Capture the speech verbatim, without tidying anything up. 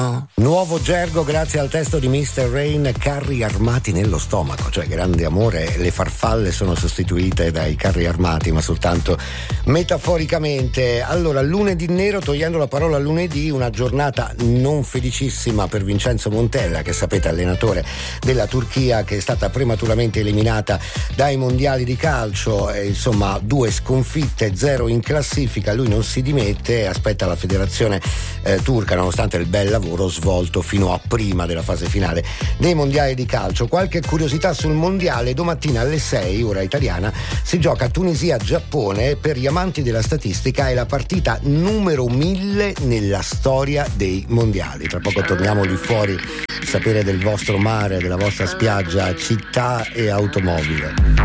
Nuovo gergo grazie al testo di mister Rain, carri armati nello stomaco, cioè grande amore, le farfalle sono sostituite dai carri armati, ma soltanto metaforicamente. Allora, lunedì nero, togliendo la parola lunedì, una giornata non felicissima per Vincenzo Montella, che sapete allenatore della Turchia, che è stata prematuramente eliminata dai mondiali di calcio, e, insomma due sconfitte, zero in classifica. Lui non si dimette, aspetta la federazione eh, turca, nonostante il bel lavoro svolto fino a prima della fase finale dei mondiali di calcio. Qualche curiosità sul mondiale: domattina alle sei ora italiana si gioca Tunisia-Giappone. Per gli amanti della statistica è la partita numero mille nella storia dei mondiali. Tra poco torniamo lì fuori a sapere del vostro mare, della vostra spiaggia, città e automobile.